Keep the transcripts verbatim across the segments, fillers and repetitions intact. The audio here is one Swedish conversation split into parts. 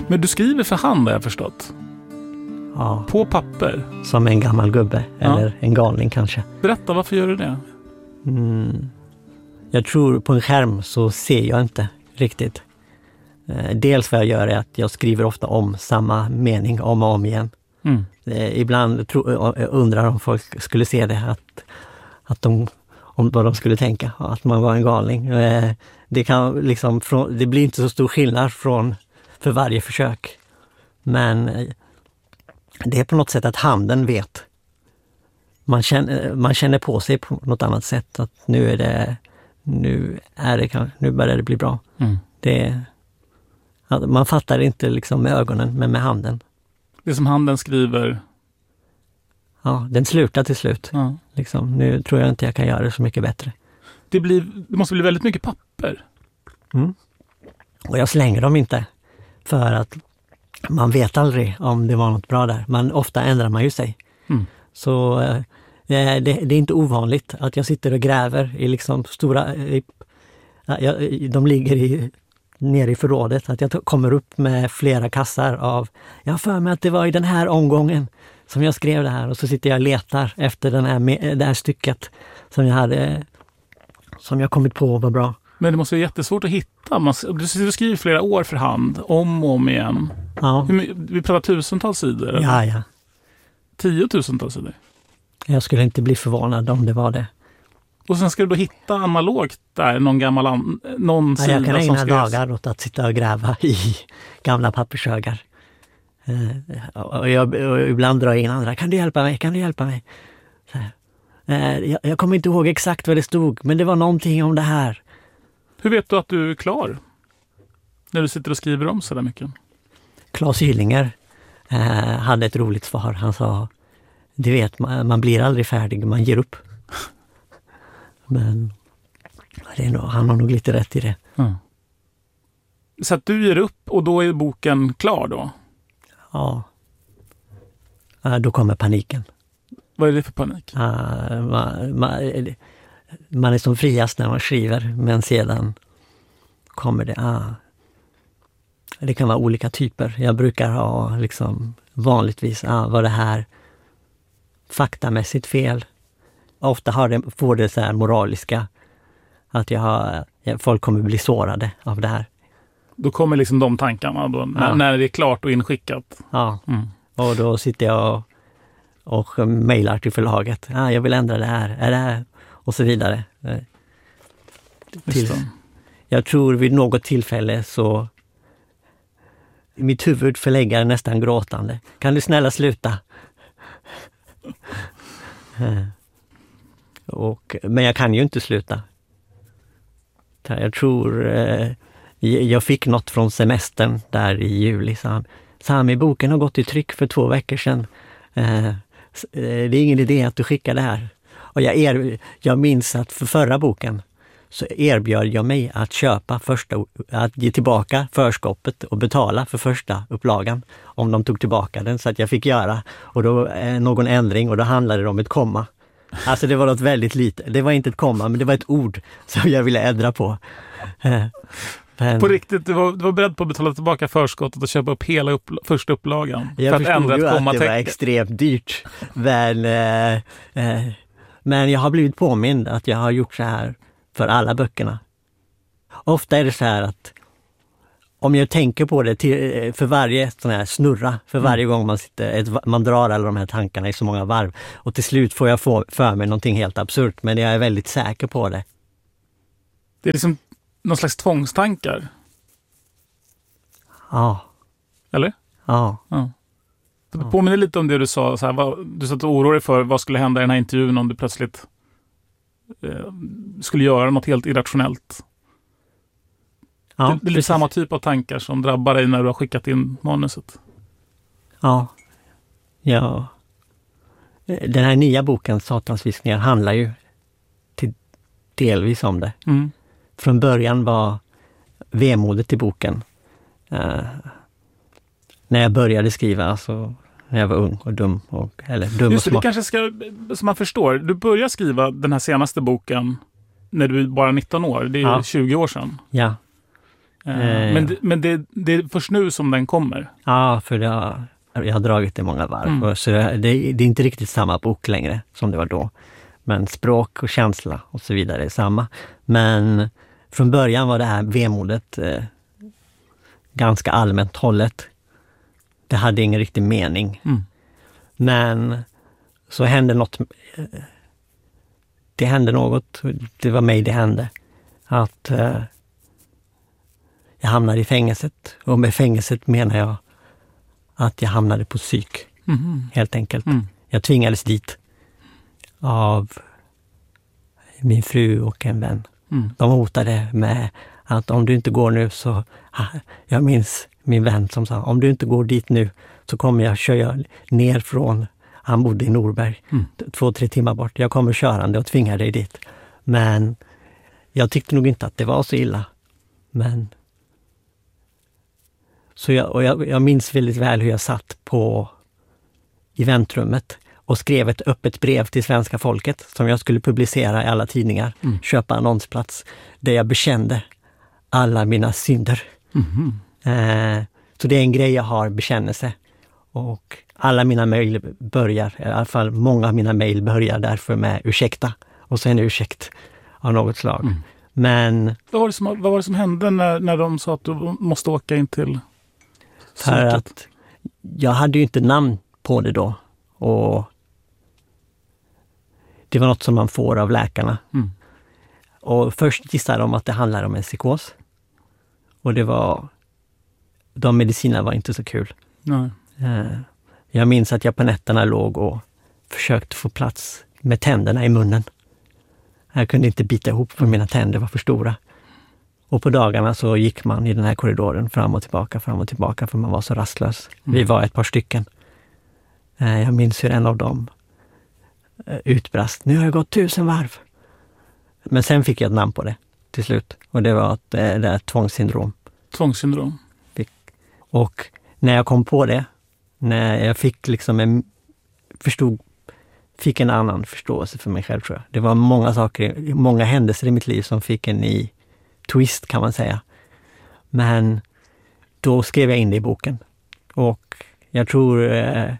Men du skriver för hand, har jag förstått. Ja. På papper. Som en gammal gubbe. Ja. Eller en galning kanske. Berätta, varför gör du det? Mm. Jag tror på en skärm så ser jag inte riktigt. Eh, dels vad jag gör är att jag skriver ofta om samma mening om och om igen. Mm. Eh, ibland tro, undrar om folk skulle se det, att, att de, om vad de skulle tänka, att man var en galning. Eh, det, kan liksom, från, det blir inte så stor skillnad från, för varje försök. Men eh, det är på något sätt att handen vet. Man känner, man känner på sig på något annat sätt att nu är det, nu är det, nu börjar det bli bra. Mm. Det, man fattar inte liksom med ögonen, men med handen. Det som handen skriver. Ja, den slutar till slut. Ja. Liksom, nu tror jag inte jag kan göra det så mycket bättre. Det, blir, det måste bli väldigt mycket papper. Mm. Och jag slänger dem inte. För att man vet aldrig om det var något bra där. Men ofta ändrar man ju sig. Mm. Så eh, det, det är inte ovanligt att jag sitter och gräver i liksom stora... I, ja, de ligger i, nere i förrådet. Att jag t- kommer upp med flera kassar av... Jag har för mig att det var i den här omgången som jag skrev det här. Och så sitter jag och letar efter den här, det här stycket som jag hade... Som jag kommit på var bra. Men det måste vara jättesvårt att hitta. Man, du skriver flera år för hand, om och om igen. Ja. Hur, vi pratar tusentals sidor? Eller? Ja, ja. Tiotusentals sidor? Jag skulle inte bli förvånad om det var det. Och sen ska du då hitta analogt där, någon gammal an, någon ja, sida jag kan som ägna skrevs. dagar åt att sitta och gräva i gamla pappershögar. Eh, och, jag, och ibland drar jag in andra. Kan du hjälpa mig? Kan du hjälpa mig? Så här. Eh, jag, jag kommer inte ihåg exakt vad det stod, men det var någonting om det här. Hur vet du att du är klar? När du sitter och skriver om så där mycket. Claes Hyllinger eh, hade ett roligt svar. Han sa, du vet, man, man blir aldrig färdig, man ger upp. Men det är nog, han har nog lite rätt i det. Mm. Så att du ger upp och då är boken klar då? Ja. Eh, då kommer paniken. Vad är det för panik? Uh, man, man, man är som friast när man skriver, men sedan kommer det, ah, det kan vara olika typer. Jag brukar ha liksom vanligtvis, ah, var det här faktamässigt fel? Ofta har det, får det så här moraliska, att jag har, folk kommer bli sårade av det här. Då kommer liksom de tankarna då, när, ja. när det är klart och inskickat. Ja, mm. och då sitter jag och och mejlar till förlaget. Ah, jag vill ändra det här. Är det här? Och så vidare. Till, jag tror vid något tillfälle så mitt huvud förlägger nästan gråtande. Kan du snälla sluta? och, men jag kan ju inte sluta. Jag tror eh, jag fick något från semestern där i juli. Sam, Sami, boken har gått i tryck för två veckor sedan. Eh, det är ingen idé att du skickar det här. Och jag, er, jag minns att för förra boken så erbjöd jag mig att köpa första, att ge tillbaka förskottet och betala för första upplagan om de tog tillbaka den, så att jag fick göra och då eh, någon ändring, och då handlade det om ett komma. Alltså det var något väldigt lite. Det var inte ett komma, men det var ett ord som jag ville ändra på. Eh, men... På riktigt, du var, du var beredd på att betala tillbaka förskottet och köpa upp hela upp, första upplagan. Jag för att ändra ett förstod ju att det var extremt dyrt. Men, eh, eh, men jag har blivit påmind att jag har gjort så här för alla böckerna. Ofta är det så här att om jag tänker på det till, för varje sån här snurra, för varje mm. gång man sitter, ett, man drar alla de här tankarna i så många varv, och till slut får jag få för mig någonting helt absurt, men jag är väldigt säker på det. Det är liksom någon slags tvångstankar. Ja. Eller? Ja. Ja. Det påminner lite om det du sa, så här, vad, du satt och oroade för vad skulle hända i den här intervjun om du plötsligt eh, skulle göra något helt irrationellt. Ja, det, det är lite samma typ av tankar som drabbar dig när du har skickat in manuset. Ja. Ja. Den här nya boken, Satansviskningar, handlar ju till delvis om det. Mm. Från början var vemodet i boken. Uh, när jag började skriva, alltså när jag var ung och dum. Och, eller dum Just det, och smart. det kanske ska, som man förstår, du började skriva den här senaste boken när du är bara nitton år. Det är ja. tjugo år sedan. Ja. Eh, men det, men det, det är först nu som den kommer? Ja, för det har, jag har dragit det många varv. Mm. Så det, det är inte riktigt samma bok längre som det var då. Men språk och känsla och så vidare är samma. Men från början var det här vemodet eh, ganska allmänt hållet. Det hade ingen riktig mening. Mm. Men så hände något. Det hände något. Det var mig det hände. Att eh, jag hamnade i fängelset. Och med fängelset menar jag att jag hamnade på psyk. Mm. Helt enkelt. Mm. Jag tvingades dit av min fru och en vän. Mm. De hotade med att om du inte går nu så... Jag minns min vän som sa, om du inte går dit nu så kommer jag köra ner från... Han bodde i Norberg, Mm. två, tre timmar bort. Jag kommer körande och tvingar dig dit. Men jag tyckte nog inte att det var så illa. Men... Så jag, och jag, jag minns väldigt väl hur jag satt på i väntrummet och skrev ett öppet brev till svenska folket som jag skulle publicera i alla tidningar, Mm. köpa annonsplats, där jag bekände alla mina synder. Mm. Eh, så det är en grej jag har, bekännelse. Och alla mina mejl börjar, i alla fall många av mina mejl börjar därför med ursäkta. Och sen ursäkt av något slag. Mm. Men... Vad var det som, vad var det som hände när, när de sa att du måste åka in till För psyket? att jag hade ju inte namn på det då. Och det var något som man får av läkarna. Mm. Och först gissade de att det handlade om en psykos. Och det var... De medicinerna var inte så kul. Nej. Eh, Jag minns att jag på nätterna låg och försökte få plats med tänderna i munnen. Jag kunde inte bita ihop för mina tänder var för stora. Och på dagarna så gick man i den här korridoren fram och tillbaka, fram och tillbaka för man var så rastlös. Mm. Vi var ett par stycken. Eh, Jag minns hur en av dem eh, utbrast. Nu har jag gått tusen varv. Men sen fick jag ett namn på det till slut. Och det var ett, det där tvångssyndrom. Tvångssyndrom. Och när jag kom på det, när jag fick liksom en, förstod, fick en annan förståelse för mig själv tror jag. Det var många saker, många händelser i mitt liv som fick en ny twist kan man säga. Men då skrev jag in det i boken. Och jag tror eh,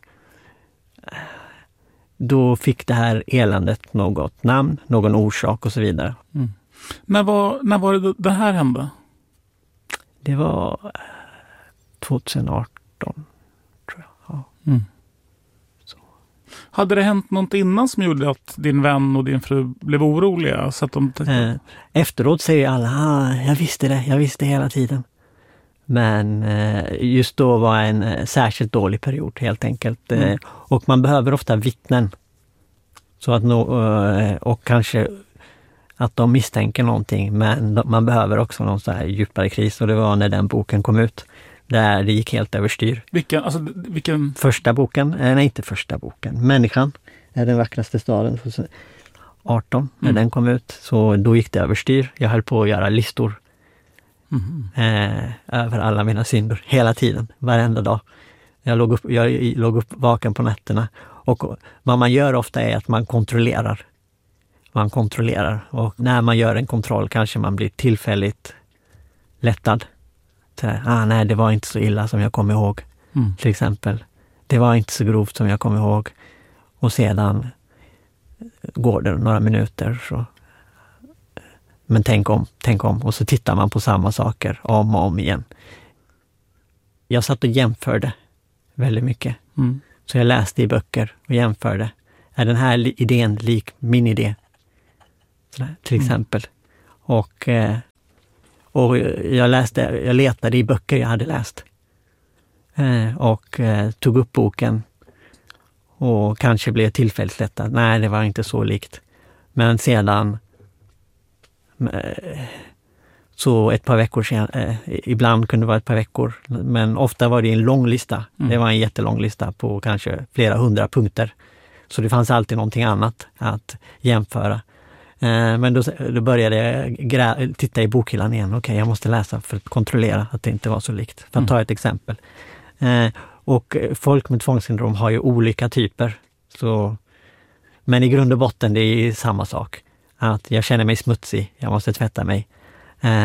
då fick det här eländet något namn, någon orsak och så vidare. Mm. När, var, när var det det här hände? Det var tjugoarton tror jag. Ja. Mm. Så. Hade det hänt något innan som gjorde att din vän och din fru blev oroliga? Så att de Eh, efteråt säger alla, ah, jag visste det, jag visste hela tiden. Men eh, just då var en eh, särskilt dålig period helt enkelt. Mm. Eh, och man behöver ofta vittnen. Så att no, eh, och kanske att de misstänker någonting, men de, man behöver också någon så här djupare kris. Och det var när den boken kom ut, där det gick helt överstyr. Vilken, alltså, vilken... Första boken, eh, nej inte första boken, Människan är den vackraste staden. arton, när Mm. den kom ut, så då gick det överstyr. Jag höll på att göra listor Mm. eh, över alla mina synder, hela tiden, varenda dag. Jag låg upp, jag låg upp vaken på nätterna. Och vad man gör ofta är att man kontrollerar. Man kontrollerar. Och när man gör en kontroll kanske man blir tillfälligt lättad. Så här, ah, nej, det var inte så illa som jag kom ihåg. Mm. Till exempel. Det var inte så grovt som jag kom ihåg. Och sedan går det några minuter så... Men tänk om, tänk om. Och så tittar man på samma saker om och om igen. Jag satt och jämförde väldigt mycket. Mm. Så jag läste i böcker och jämförde. Är den här idén lik min idé? Sådär, till Mm. exempel. Och, eh, och jag, läste, jag letade i böcker jag hade läst. Eh, och eh, tog upp boken. Och kanske blev tillfälligt lättad. Nej, det var inte så likt. Men sedan eh, så ett par veckor sedan, eh, ibland kunde det vara ett par veckor, men ofta var det en lång lista. Mm. Det var en jättelång lista på kanske flera hundra punkter. Så det fanns alltid någonting annat att jämföra. Eh, men då, då började jag grä- titta i bokhyllan igen. Okej, okay, jag måste läsa för att kontrollera att det inte var så likt. För att Mm. ta ett exempel. Eh, och folk med tvångssyndrom har ju olika typer. Så, men i grund och botten det är samma sak. Att jag känner mig smutsig, jag måste tvätta mig. Eh,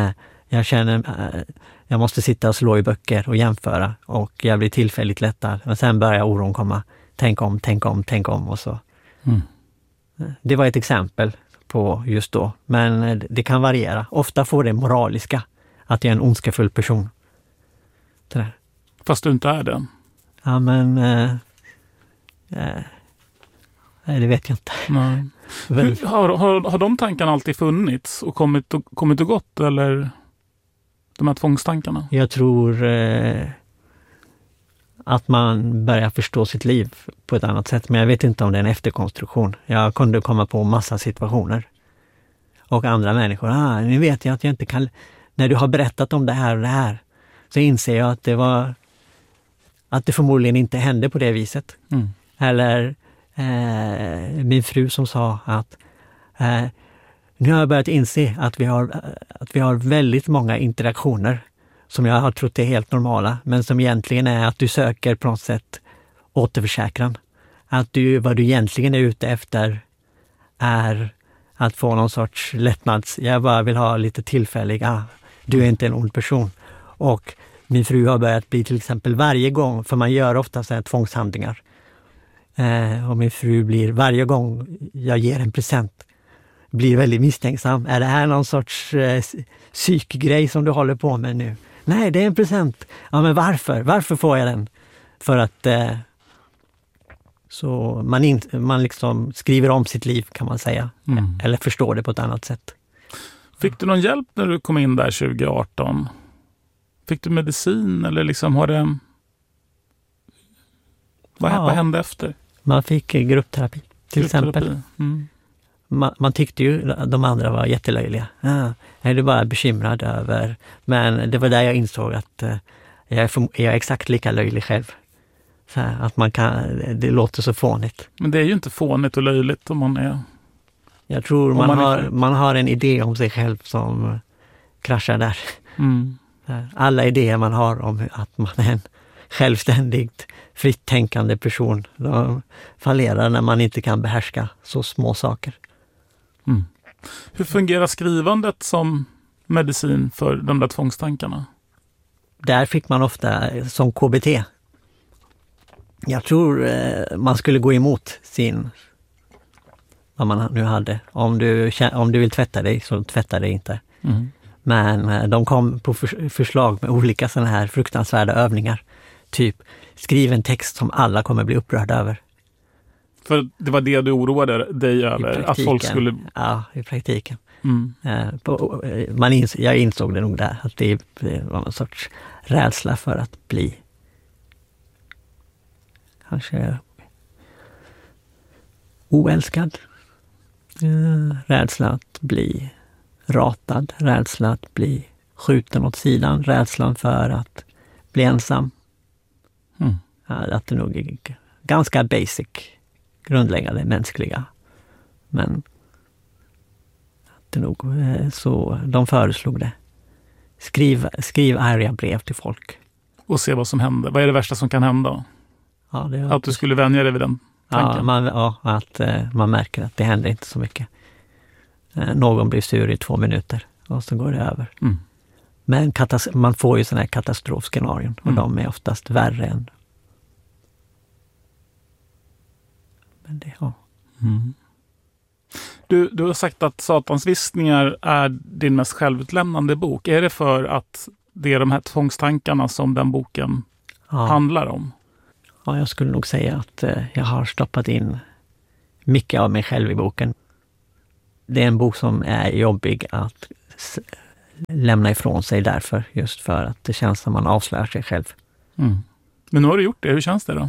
Jag känner, äh, jag måste sitta och slå i böcker och jämföra och jag blir tillfälligt lättad. Och sen börjar oron komma. Tänk om, tänk om, tänk om och så. Mm. Det var ett exempel på just då. Men det kan variera. Ofta får det moraliska att jag är en ondskefull person. Det där. Fast du inte är det? Ja, men... Äh, äh, nej, det vet jag inte. Nej. Hur, har, har, har de tankarna alltid funnits och kommit och, kommit och gått, eller de här tvångstankarna? Jag tror eh, att man börjar förstå sitt liv på ett annat sätt, men jag vet inte om det är en efterkonstruktion. Jag kunde komma på massa situationer. Och andra människor, ah, nu vet jag att jag inte kan... När du har berättat om det här och det här, så inser jag att det var... Att det förmodligen inte hände på det viset. Mm. Eller... Eh, min fru som sa att eh, nu har jag börjat inse att vi, har, att vi har väldigt många interaktioner som jag har trott är helt normala, men som egentligen är att du söker på något sätt återförsäkran. Att du, vad du egentligen är ute efter är att få någon sorts lättnads. Jag bara vill ha lite tillfällig, ah, du är inte en ond person. Och min fru har börjat bli till exempel varje gång, för man gör ofta så här tvångshandlingar. Eh, och min fru blir varje gång jag ger en present blir väldigt misstänksam. Är det här någon sorts eh, psykgrej som du håller på med nu? Nej, det är en present. Ja, men varför? Varför får jag den? För att eh, så man, in, man liksom skriver om sitt liv, kan man säga. Mm. Eller förstår det på ett annat sätt. Fick du någon hjälp när du kom in där tjugo arton? Fick du medicin eller liksom har det... Vad, ja. vad hände efter? Man fick gruppterapi till gruppterapi. exempel. Mm. Man, man tyckte ju de andra var jättelöjliga. Ah, jag är bara bekymrad över... Men det var där jag insåg att uh, jag, är för, jag är exakt lika löjlig själv. Så här, att man kan, det låter så fånigt. Men det är ju inte fånigt och löjligt om man är... Jag tror man, man, har, man har en idé om sig själv som uh, kraschar där. Mm. Alla idéer man har om att man är en självständigt fritt tänkande person, de fallerar när man inte kan behärska så små saker. Mm. Hur fungerar skrivandet som medicin för de där tvångstankarna? Där fick man ofta som K B T. Jag tror eh, man skulle gå emot sin, vad man nu hade. Om du, om du vill tvätta dig så tvätta dig inte. Mm. Men eh, de kom på för, förslag med olika sådana här fruktansvärda övningar. Typ, skriv en text som alla kommer bli upprörda över. För det var det du oroade dig över? Att folk skulle... Ja, i praktiken. Mm. Eh, på, man ins, jag insåg det nog där, att det, det var en sorts rädsla för att bli kanske oälskad. Eh, rädsla att bli ratad, rädsla att bli skjuten åt sidan, rädslan för att bli ensam. Mm. Ja, att det nog är ganska basic, grundläggande mänskliga. Men att det nog så de föreslog det. Skriv, skriv arga brev till folk. Och se vad som händer. Vad är det värsta som kan hända? Ja, det är att du skulle vänja dig vid den tanken? Ja, man, ja, att uh, man märker att det händer inte så mycket. Uh, någon blir sur i två minuter och så går det över. Mm. Men katas- man får ju sådana här katastrofscenarion och mm. de är oftast värre än... Men det, ja. Mm. Du, du har sagt att Satans viskningar är din mest självutlämnande bok. Är det för att det är de här tvångstankarna som den boken ja. handlar om? Ja, jag skulle nog säga att eh, jag har stoppat in mycket av mig själv i boken. Det är en bok som är jobbig att s- lämna ifrån sig därför, just för att det känns som man avslöjar sig själv. Mm. Men nu har du gjort det, hur känns det då?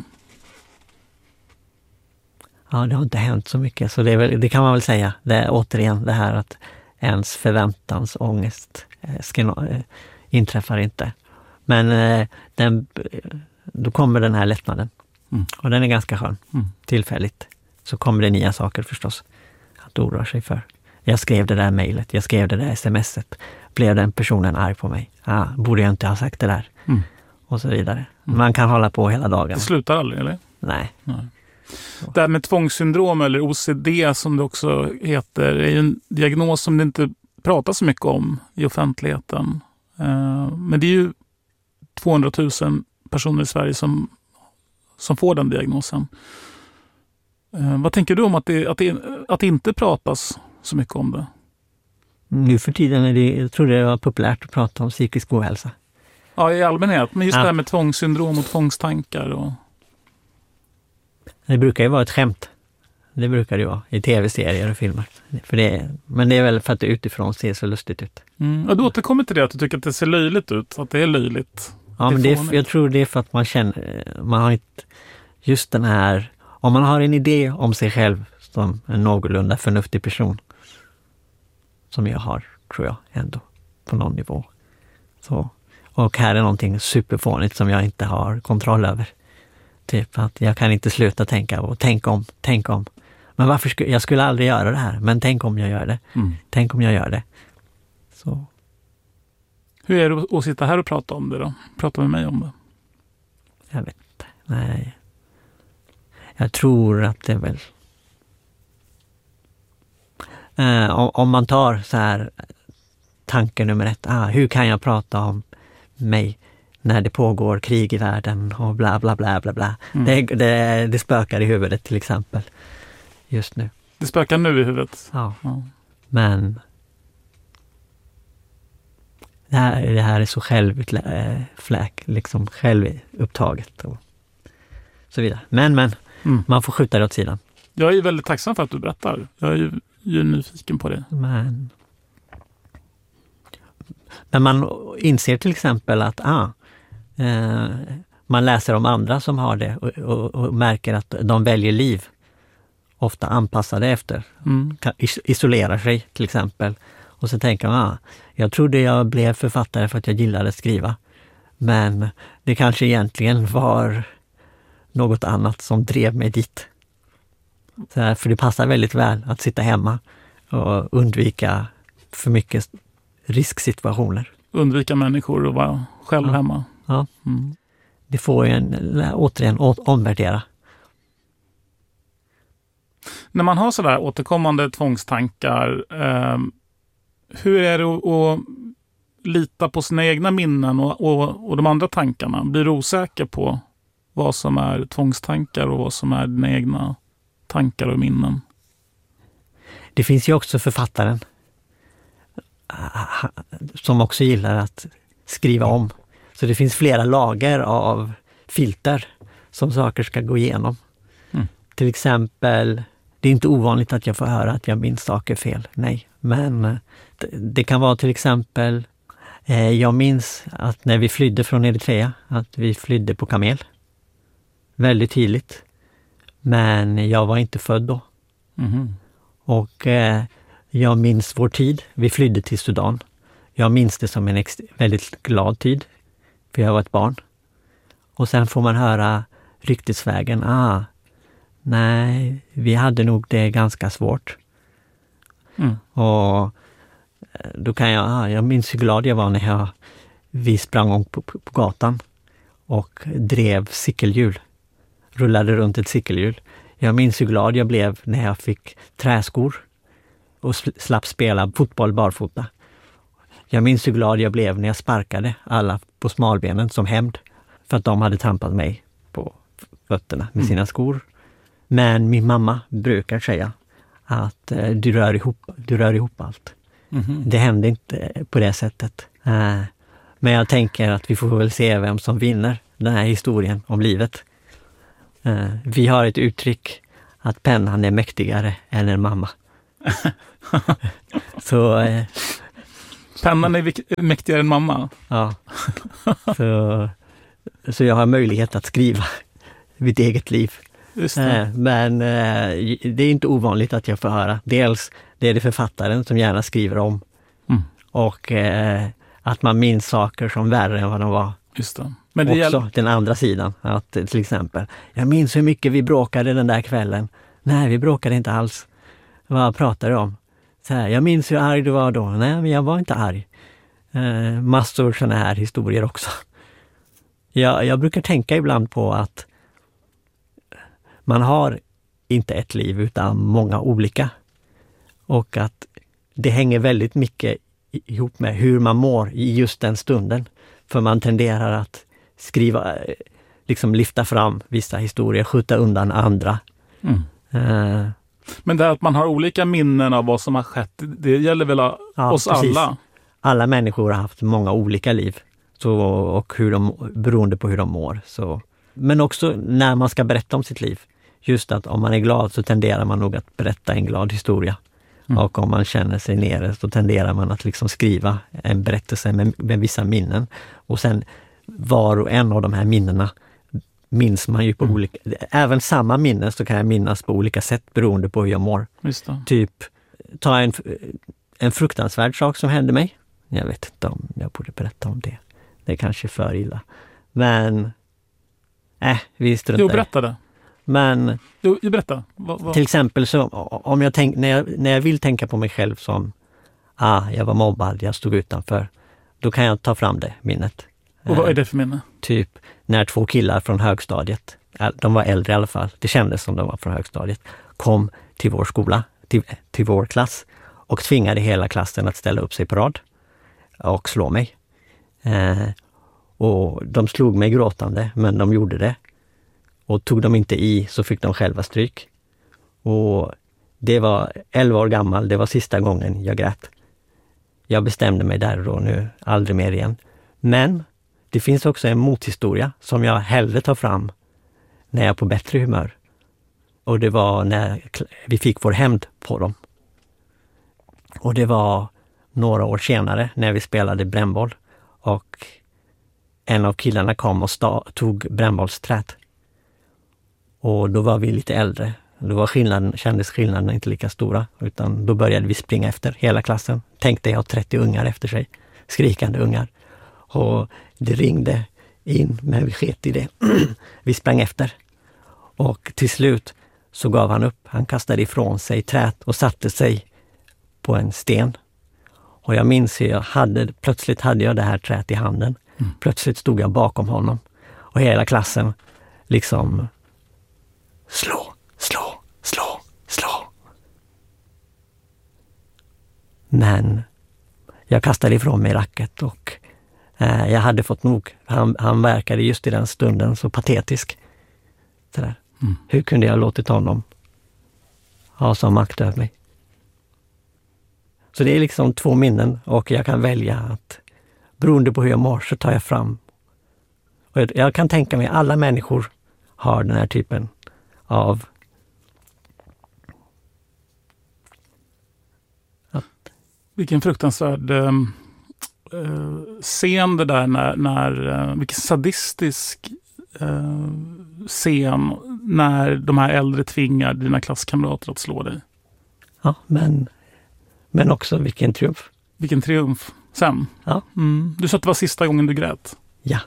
Ja, det har inte hänt så mycket, så det, är väl, det kan man väl säga. Det är återigen det här att ens förväntans ångest eh, skena, eh, inträffar inte. Men eh, den, då kommer den här lättnaden. Mm. Och den är ganska skön. Mm. Tillfälligt. Så kommer det nya saker förstås att oroa sig för. Jag skrev det där mejlet, jag skrev det där smset. Blev den personen arg på mig? Ah, borde jag inte ha sagt det där? Mm. Och så vidare. Mm. Man kan hålla på hela dagen. Det slutar aldrig, eller? Nej. Nej. Det här med tvångssyndrom eller O C D som det också heter är ju en diagnos som det inte pratas så mycket om i offentligheten. Uh, men det är ju tvåhundratusen personer i Sverige som, som får den diagnosen. Uh, vad tänker du om att det, att, det, att det inte pratas så mycket om det? Nu för tiden är det, jag tror det är populärt att prata om psykisk ohälsa. Ja, i allmänhet. Men just ja. det här med tvångssyndrom och tvångstankar. Och... Det brukar ju vara ett skämt. Det brukar det ju vara i tv-serier och filmer. För det är, men det är väl för att det utifrån ser så lustigt ut. Mm. Och du återkommer till det, att du tycker att det ser löjligt ut. Att det är löjligt. Ja, men det är, jag tror det är för att man känner... Man har inte, just den här... Om man har en idé om sig själv som en någorlunda förnuftig person. Som jag har, tror jag, ändå. På någon nivå. Så... Och här är någonting superfånigt som jag inte har kontroll över. Typ att jag kan inte sluta tänka och tänk om, tänk om. Men varför skulle jag skulle aldrig göra det här, men tänk om jag gör det. Mm. Tänk om jag gör det. Så. Hur är det att sitta här och prata om det då? Prata med mig om det. Jag vet inte. Nej. Jag tror att det är väl... Eh, om, om man tar så här tanke nummer ett. Ah, hur kan jag prata om mig när det pågår krig i världen och bla bla bla bla bla. Mm. Det, det, det spökar i huvudet till exempel just nu. Det spökar nu i huvudet? Ja. ja. Men det här, det här är så självfläk, liksom självupptaget och så vidare. Men, men, mm. man får skjuta det åt sidan. Jag är väldigt tacksam för att du berättar. Jag är ju, ju nyfiken på det. Men... Men man inser till exempel att ah, eh, man läser om andra som har det och, och, och märker att de väljer liv ofta anpassade efter. Mm. Is- isolerar sig till exempel. Och så tänker man, ah, jag trodde jag blev författare för att jag gillade att skriva. Men det kanske egentligen var något annat som drev mig dit. Så här, för det passar väldigt väl att sitta hemma och undvika för mycket risksituationer. Undvika människor och vara själv ja. hemma. Ja. Mm. Det får ju en, återigen å, omvärdera. När man har sådär återkommande tvångstankar, eh, hur är det att, att lita på sina egna minnen och, och, och de andra tankarna? Blir du osäker på vad som är tvångstankar och vad som är dina egna tankar och minnen? Det finns ju också författaren som också gillar att skriva om. Så det finns flera lager av filter som saker ska gå igenom. Mm. Till exempel, det är inte ovanligt att jag får höra att jag minns saker fel. Nej, men det, det kan vara till exempel, eh, jag minns att när vi flydde från Eritrea, att vi flydde på kamel. Väldigt tydligt. Men jag var inte född då. Mm. Och eh, jag minns vår tid. Vi flydde till Sudan. Jag minns det som en ex- väldigt glad tid. För jag var ett barn. Och sen får man höra ryktesvägen. Ah, nej, vi hade nog det ganska svårt. Mm. Och då kan jag, ah, jag minns hur glad jag var när jag, vi sprang om på, på, på gatan och drev cykelhjul. Rullade runt ett cykelhjul. Jag minns hur glad jag blev när jag fick träskor och slapp spela fotboll barfota. Jag minns hur glad jag blev när jag sparkade alla på smalbenen som hämnd för att de hade trampat mig på fötterna med sina skor. Men min mamma brukar säga att eh, du, rör ihop, du rör ihop allt. Mm-hmm. Det hände inte på det sättet. Eh, men jag tänker att vi får väl se vem som vinner den här historien om livet. Eh, vi har ett uttryck att pennan är mäktigare än en mamma. Så... Eh, pennan är vik- mäktigare än mamma? Ja. Så, så jag har möjlighet att skriva mitt eget liv. Just det. Men det är inte ovanligt att jag får höra. Dels det är det författaren som gärna skriver om. Mm. Och att man minns saker som värre än vad de var. Just det. Men det också gäller... den andra sidan. Att till exempel, jag minns hur mycket vi bråkade den där kvällen. Nej, vi bråkade inte alls. Vad pratar du om? Så här, jag minns hur arg du var då. Nej, men jag var inte arg. Eh, massor sådana här historier också. Jag, jag brukar tänka ibland på att man har inte ett liv utan många olika. Och att det hänger väldigt mycket ihop med hur man mår i just den stunden. För man tenderar att skriva, liksom lyfta fram vissa historier, skjuta undan andra. Mm. Uh, Men det är att man har olika minnen av vad som har skett, det gäller väl ja, oss precis. alla? Alla människor har haft många olika liv. Så, och hur de, beroende på hur de mår. Så. Men också när man ska berätta om sitt liv. Just att om man är glad så tenderar man nog att berätta en glad historia. Mm. Och om man känner sig nere så tenderar man att liksom skriva en berättelse med, med vissa minnen. Och sen var och en av de här minnena minns man ju på mm. olika... Även samma minnen så kan jag minnas på olika sätt beroende på hur jag mår. Just det. Typ, ta en, en fruktansvärd sak som hände mig. Jag vet inte om jag borde berätta om det. Det är kanske för illa. Men... Äh, vi struntar. Jo, berätta det. Men... Jo, berätta. Va, va? Till exempel så, om jag tänk, när, jag, när jag vill tänka på mig själv som ah, jag var mobbad, jag stod utanför. Då kan jag ta fram det minnet. Och vad är det för minne? Typ när två killar från högstadiet, de var äldre i alla fall, det kändes som de var från högstadiet, kom till vår skola, till, till vår klass och tvingade hela klassen att ställa upp sig på rad och slå mig. Eh, och de slog mig gråtande, men de gjorde det. Och tog de inte i så fick de själva stryk. Och det var elva år gammal, det var sista gången jag grät. Jag bestämde mig där och nu, aldrig mer igen. Men det finns också en mothistoria som jag hellre tar fram när jag är på bättre humör. Och det var när vi fick vår hämnd på dem. Och det var några år senare när vi spelade brännboll. Och en av killarna kom och sta- tog brännbollsträt. Och då var vi lite äldre. Då var skillnaden, kändes skillnaderna inte lika stora. Utan då började vi springa efter hela klassen. Tänkte jag trettio ungar efter sig. Skrikande ungar. Och det ringde in, men vi sket i det. Vi sprang efter. Och till slut så gav han upp. Han kastade ifrån sig trät och satte sig på en sten. Och jag minns hur jag hade, plötsligt hade jag det här trät i handen. Mm. Plötsligt stod jag bakom honom. Och hela klassen liksom slå, slå, slå, slå. Men jag kastade ifrån mig racket och eh, jag hade fått nog. Han, han verkade just i den stunden så patetisk. Sådär. Mm. Hur kunde jag låtit honom ha så makt över mig? Så det är liksom två minnen och jag kan välja att beroende på hur jag mår så tar jag fram. Och jag, jag kan tänka mig alla människor har den här typen av att... Vilken fruktansvärd äh, scen det där när, när äh, vilken sadistisk äh, scen när de här äldre tvingar dina klasskamrater att slå dig. Ja, men men också vilken triumf. Vilken triumf. Sen? Ja. Mm. Du sa att det var sista gången du grät? Ja.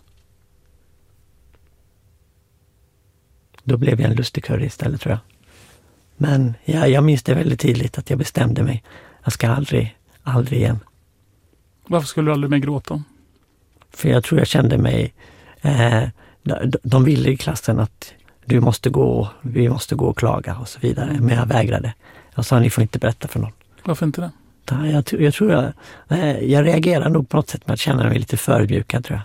Då blev jag en lustigkurre istället, tror jag. Men ja, jag minns det väldigt tydligt att jag bestämde mig. Jag ska aldrig, aldrig igen. Varför skulle du aldrig mer gråta? För jag tror jag kände mig... Eh, de, de ville i klassen att du måste gå, vi måste gå och klaga och så vidare. Men jag vägrade. Jag sa, ni får inte berätta för någon. Varför inte det? Jag, jag tror jag... Jag reagerar nog på något sätt med att känna mig lite förödmjukad, tror jag.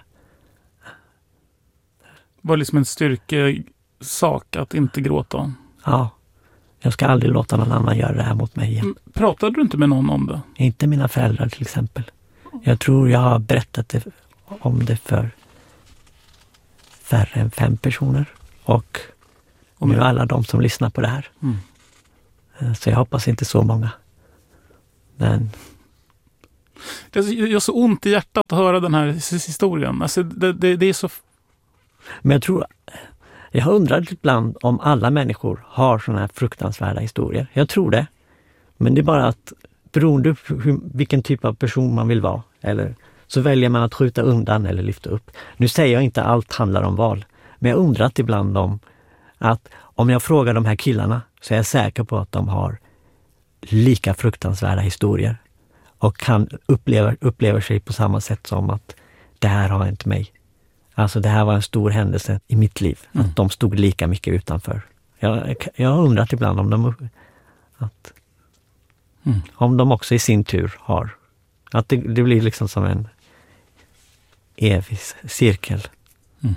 Var det liksom en styrkesak att inte gråta? Ja. Jag ska aldrig låta någon annan göra det här mot mig igen. Pratade du inte med någon om det? Inte mina föräldrar till exempel. Jag tror jag har berättat det, om det för färre än fem personer. Och om nu alla de som lyssnar på det här. Mm. Så jag hoppas inte så många. Men... Det gör så ont i hjärtat att höra den här historien. Alltså det, det, det är så... Men jag tror... Jag har undrat ibland om alla människor har såna här fruktansvärda historier. Jag tror det. Men det är bara att beroende på hur, vilken typ av person man vill vara. Eller så väljer man att skjuta undan eller lyfta upp. Nu säger jag inte allt handlar om val. Men jag undrat ibland om att om jag frågar de här killarna så är jag säker på att de har lika fruktansvärda historier. Och kan uppleva, upplever sig på samma sätt som att det här har inte mig. Alltså det här var en stor händelse i mitt liv. Mm. Att de stod lika mycket utanför. Jag, jag har undrat ibland om de, att, mm. om de också i sin tur har Att det, det blir liksom som en evig cirkel. Mm.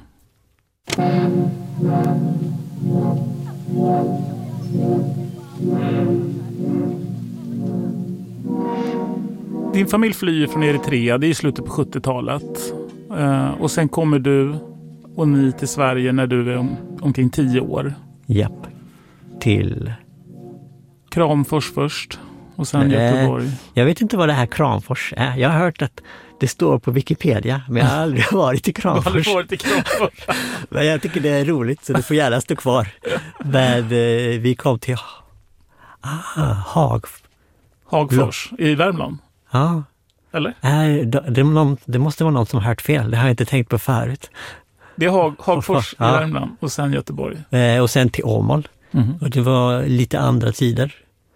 Din familj flyr från Eritrea, det är i slutet på sjuttiotalet. Uh, och sen kommer du och ni till Sverige när du är om, omkring tio år. Japp. Till... Kramfors först och sen äh, Göteborg. Jag vet inte vad det här Kramfors är. Jag har hört att det står på Wikipedia, men jag har aldrig varit i Kramfors. Du har aldrig varit i Kramfors. Men jag tycker det är roligt, så det får gärna stå kvar. Men eh, vi kom till ah, Hag... Hagfors i Värmland. Ja. Eller? Nej, det, det, det måste vara någon som har hört fel. Det har jag inte tänkt på förut. Det är Hag, Hagfors i ja. Värmland och sen Göteborg. Eh, och sen till Åmål. Mm. Och det var lite andra tider.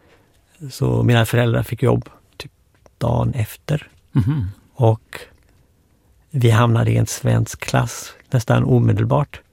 Så mina föräldrar fick jobb typ dagen efter. Mm. Och vi hamnade i en svensk klass nästan omedelbart.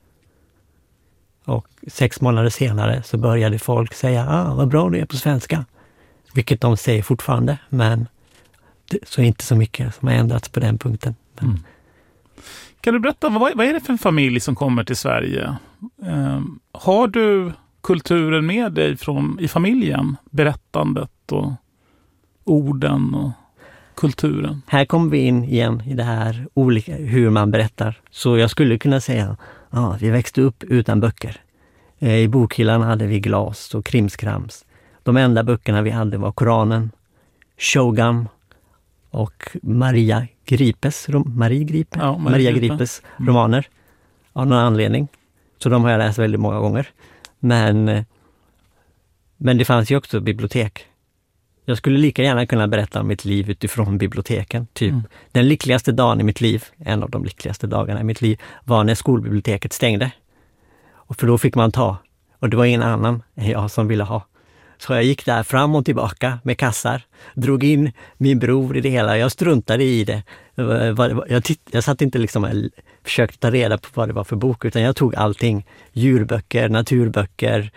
Och sex månader senare så började folk säga ah, vad bra du är på svenska. Vilket de säger fortfarande, men det, så inte så mycket som har ändrats på den punkten. Men... Mm. Kan du berätta, vad, vad är det för en familj som kommer till Sverige? Um, har du kulturen med dig från, i familjen? Berättandet och orden och kulturen? Här kommer vi in igen i det här olika, hur man berättar. Så jag skulle kunna säga, ja, vi växte upp utan böcker. I bokhyllan hade vi glas och krimskrams. De enda böckerna vi hade var Koranen, Shogun och Maria Gripes, Marie Gripe, ja, Maria, Maria Gripes mm. romaner. Av någon anledning. Så de har jag läst väldigt många gånger. Men, men det fanns ju också bibliotek. Jag skulle lika gärna kunna berätta om mitt liv utifrån biblioteken. Typ mm. den lyckligaste dagen i mitt liv, en av de lyckligaste dagarna i mitt liv, var när skolbiblioteket stängde. Och för då fick man ta. Och det var ingen annan än jag som ville ha. Så jag gick där fram och tillbaka med kassar. Drog in min bror i det hela. Jag struntade i det. Jag, titt, jag satt inte liksom och försökte ta reda på vad det var för bok. Utan jag tog allting. Djurböcker, naturböcker,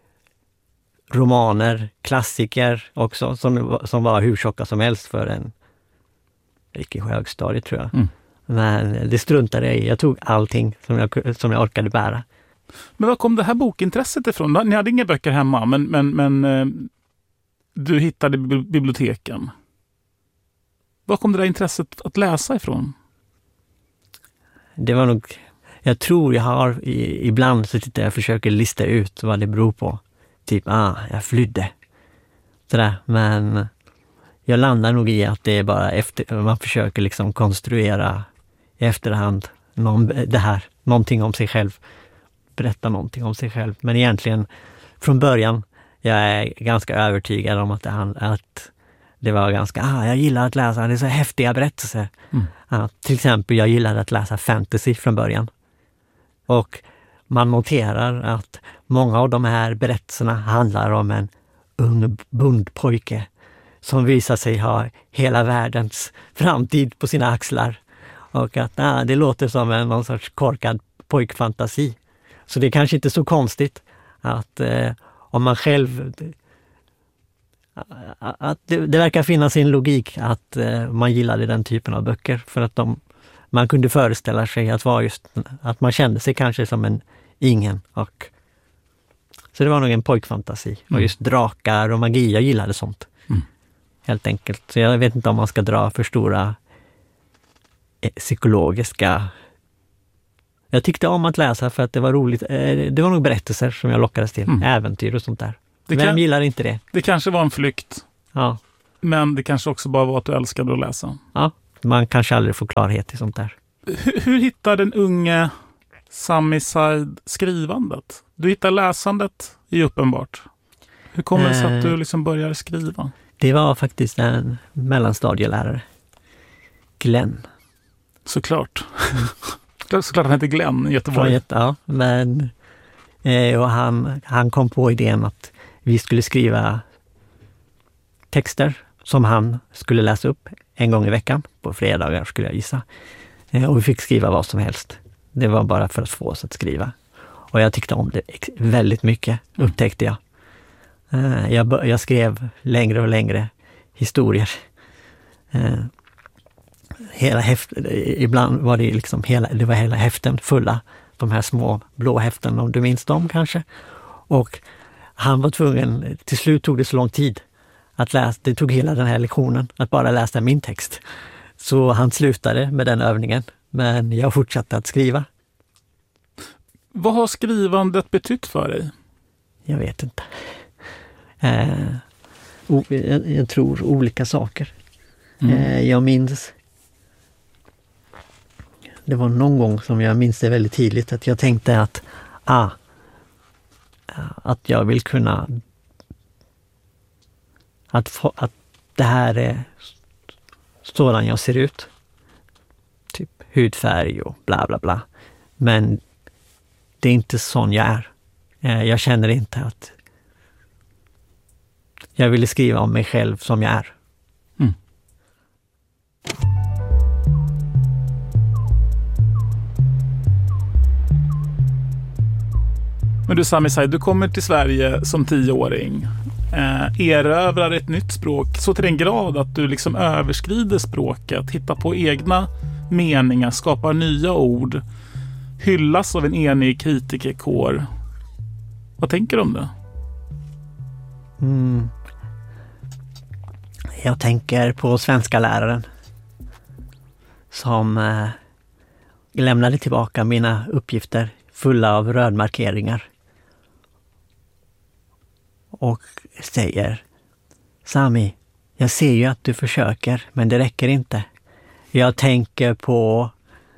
romaner, klassiker också. Som, som var hur tjocka som helst för en... Jag gick i högstadiet tror jag. Mm. Men det struntade jag i. Jag tog allting som jag, som jag orkade bära. Men var kom det här bokintresset ifrån? Ni hade inga böcker hemma, men, men, men eh, du hittade biblioteken. Var kom det där intresset att läsa ifrån? Det var nog... Jag tror jag har... I, ibland så tittar jag och försöker lista ut vad det beror på. Typ, ah, jag flydde. Sådär, men jag landar nog i att det är bara efter... Man försöker liksom konstruera i efterhand någon, det här, någonting om sig själv. Berätta någonting om sig själv. Men egentligen från början, jag är ganska övertygad om att det, att det var ganska, ah, jag gillar att läsa, det är så häftiga berättelser. Mm. Ja, till exempel, jag gillade att läsa fantasy från början. Och man noterar att många av de här berättelserna handlar om en ung bondpojke som visar sig ha hela världens framtid på sina axlar. Och att ah, det låter som en någon sorts korkad pojkfantasi. Så det är kanske inte så konstigt att eh, om man själv... Att det, det verkar finnas en logik att eh, man gillade den typen av böcker. För att de, man kunde föreställa sig att, var just, att man kände sig kanske som en ingen. Och, så det var nog en pojkfantasi. Mm. Och just drakar och magi, jag gillade sånt. Mm. Helt enkelt. Så jag vet inte om man ska dra för stora eh, psykologiska... Jag tyckte om att läsa för att det var roligt. Det var nog berättelser som jag lockades till. Mm. Äventyr och sånt där. Det Vem kan, gillar inte det? Det kanske var en flykt. Ja. Men det kanske också bara var att du älskade att läsa. Ja, man kanske aldrig får klarhet i sånt där. Hur, hur hittar den unge Sami Said skrivandet? Du hittar läsandet är uppenbart. Hur kommer det sig att du liksom börjar skriva? Det var faktiskt en mellanstadielärare. Glenn. Såklart. Såklart han heter Glenn i Göteborg. Ja, men eh, och han, han kom på idén att vi skulle skriva texter som han skulle läsa upp en gång i veckan. På fredagar skulle jag gissa. Eh, och vi fick skriva vad som helst. Det var bara för att få oss att skriva. Och jag tyckte om det väldigt mycket, upptäckte jag. Eh, jag, jag skrev längre och längre historier. Eh, hela häft, ibland var det liksom hela, det var hela häften fulla, de här små blå häften, om du minns dem kanske. Och han var tvungen, till slut tog det så lång tid att läsa, det tog hela den här lektionen att bara läsa min text. Så han slutade med den övningen, men jag fortsatte att skriva. Vad har skrivandet betytt för dig? Jag vet inte. Eh, o, jag, jag tror olika saker. Mm. Eh, jag minns, det var någon gång som jag minns det väldigt tydligt, att jag tänkte att ah, att jag vill kunna att, få, att det här är sådan jag ser ut. Typ hudfärg och bla bla bla. Men det är inte sån jag är. Jag känner inte att jag ville skriva om mig själv som jag är. Mm. Men du Sami Said, du kommer till Sverige som tioåring. Eh, erövrar ett nytt språk så till den grad att du liksom överskrider språket, hittar på egna meningar, skapar nya ord, hyllas av en enig kritikerkår. Vad tänker du om det? Mm. Jag tänker på svenska läraren som eh, lämnade tillbaka mina uppgifter fulla av rödmarkeringar och säger: Sami, jag ser ju att du försöker, men det räcker inte. Jag tänker på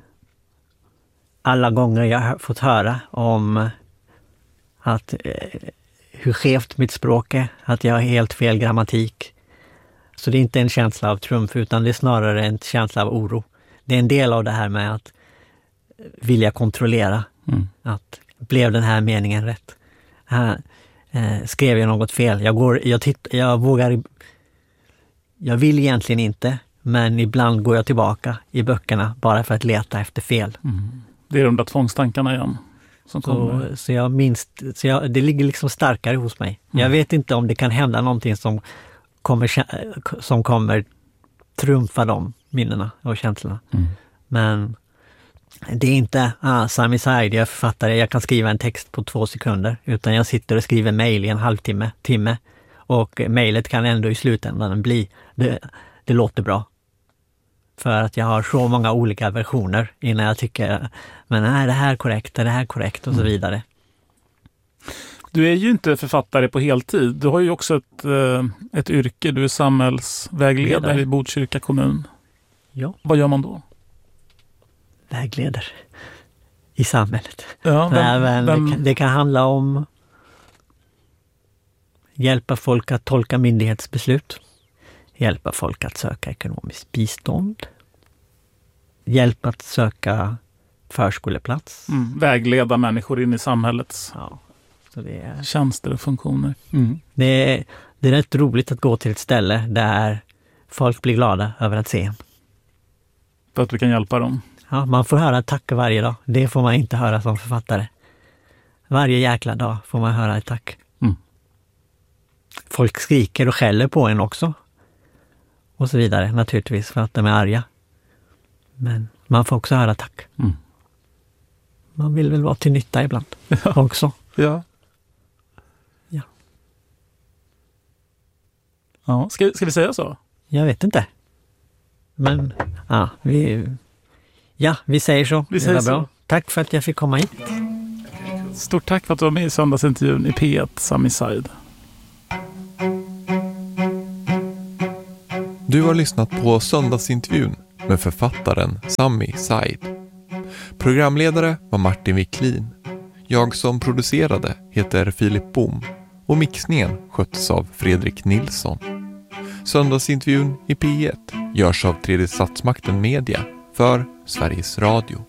alla gånger jag har fått höra om att eh, hur skevt mitt språk är, att jag har helt fel grammatik. Så det är inte en känsla av trumf, utan det är snarare en känsla av oro. Det är en del av det här med att vilja kontrollera. Mm. Att blev den här meningen rätt? Här, eh, skrev jag något fel? Jag, går, jag, titt, jag vågar... Jag vill egentligen inte, men ibland går jag tillbaka i böckerna bara för att leta efter fel. Mm. Det är de där tvångstankarna igen. Som så, så jag minns, så jag, det ligger liksom starkare hos mig. Mm. Jag vet inte om det kan hända någonting som kommer, som kommer trumfa de minnena och känslorna. Mm. Men det är inte, ah, Sami Said, jag är författare, jag kan skriva en text på två sekunder. Utan jag sitter och skriver mejl i en halvtimme, timme. Och mejlet kan ändå i slutändan bli, det, det låter bra. För att jag har så många olika versioner innan jag tycker, men är det här korrekt, är det här korrekt och så vidare. Du är ju inte författare på heltid. Du har ju också ett, ett yrke, du är samhällsvägledare Ledare. i Botkyrka kommun. Ja. Vad gör man då? Vägleder i samhället. Ja, vem, men vem... Det, kan, det kan handla om hjälpa folk att tolka myndighetsbeslut. Hjälpa folk att söka ekonomiskt bistånd. Hjälpa att söka förskoleplats. Mm, vägleda människor in i samhällets ja, så det är... tjänster och funktioner. Mm. Det, är, det är rätt roligt att gå till ett ställe där folk blir glada över att se en. För att du kan hjälpa dem. Ja, man får höra tack varje dag. Det får man inte höra som författare. Varje jäkla dag får man höra ett tack. Mm. Folk skriker och skäller på en också. Och så vidare, naturligtvis, för att de är arga. Men man får också höra tack. Mm. Man vill väl vara till nytta ibland ja. också. Ja. Ja. Ja, ska, ska vi säga så? Jag vet inte. Men, ja, vi... Ja, vi säger så. Vi säger det var bra. Så. Tack för att jag fick komma hit. Stort tack för att du var med i söndagsintervjun i P ett, Sami Said. Du har lyssnat på söndagsintervjun med författaren Sami Said. Programledare var Martin Wiklin. Jag som producerade heter Filip Bom och mixningen sköttes av Fredrik Nilsson. Söndagsintervjun i P ett görs av Tredje Statsmakten Media för Sveriges Radio.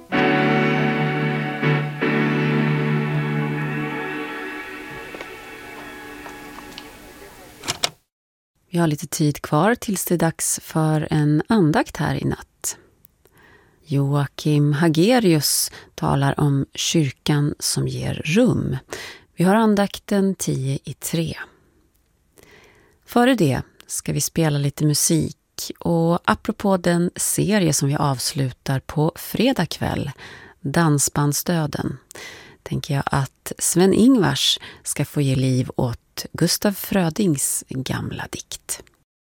Vi har lite tid kvar tills det är dags för en andakt här i natt. Joakim Hagerius talar om kyrkan som ger rum. Vi har andakten tio i tre. Före det ska vi spela lite musik musik. Och apropå den serie som vi avslutar på fredag kväll, Dansbandsdöden, tänker jag att Sven Ingvars ska få ge liv åt Gustaf Frödings gamla dikt.